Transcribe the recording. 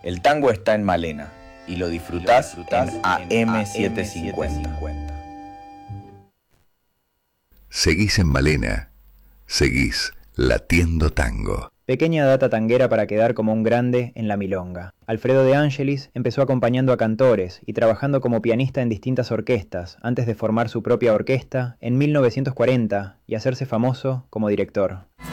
El tango está en Malena y lo disfrutás en AM750. Seguís en Malena, seguís latiendo tango. Pequeña data tanguera para quedar como un grande en la milonga. Alfredo de Angelis empezó acompañando a cantores y trabajando como pianista en distintas orquestas antes de formar su propia orquesta en 1940 y hacerse famoso como director.